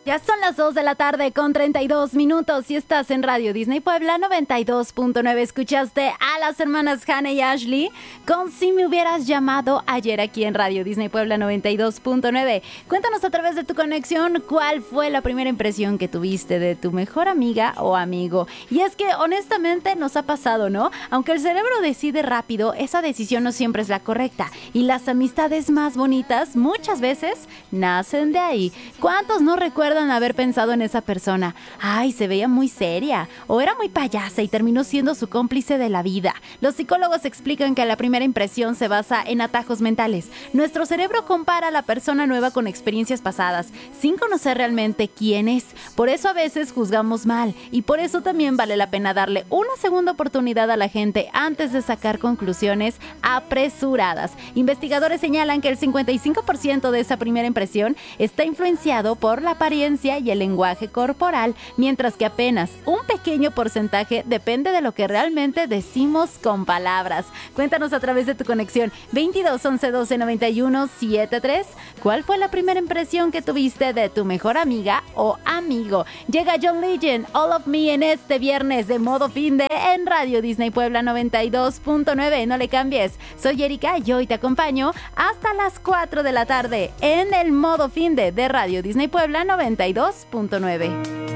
Ya son las 2 de la tarde con 32 minutos y estás en Radio Disney Puebla 92.9. Escuchaste a las hermanas Hannah y Ashley con Si me hubieras llamado ayer aquí en Radio Disney Puebla 92.9. Cuéntanos a través de tu conexión cuál fue la primera impresión que tuviste de tu mejor amiga o amigo. Y es que honestamente nos ha pasado, ¿no? Aunque el cerebro decide rápido, esa decisión no siempre es la correcta. Y las amistades más bonitas muchas veces nacen de ahí. ¿Cuántos no recuerdan haber pensado en esa persona? Ay, se veía muy seria o era muy payasa y terminó siendo su cómplice de la vida. Los psicólogos explican que la primera impresión se basa en atajos mentales. Nuestro cerebro compara a la persona nueva con experiencias pasadas, sin conocer realmente quién es. Por eso a veces juzgamos mal y por eso también vale la pena darle una segunda oportunidad a la gente antes de sacar conclusiones apresuradas. Investigadores señalan que el 55% de esa primera impresión está influenciado por la apariencia y el lenguaje corporal, mientras que apenas un pequeño porcentaje depende de lo que realmente decimos con palabras. Cuéntanos a través de tu conexión 22 11 12 91 73. ¿Cuál fue la primera impresión que tuviste de tu mejor amiga o amigo? Llega John Legend, All of Me en este viernes de modo fin de en Radio Disney Puebla 92.9. No le cambies. Soy Erika y hoy te acompaño hasta las 4 de la tarde en el modo fin de Radio Disney Puebla 92.9.